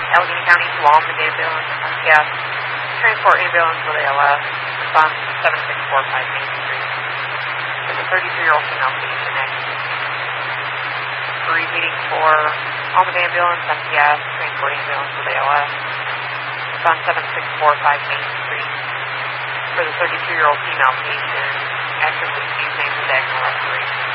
Allegheny County to Almond Ambulance, yes. Transport ambulance with ALS, response 7645 Main Street. There's a 33-year-old female patient active. Repeating for Almond Ambulance, MTS, Transport ambulance with ALS, response 7645 Main Street. For the 32-year-old female patient, actively fusing with diagonal respiration.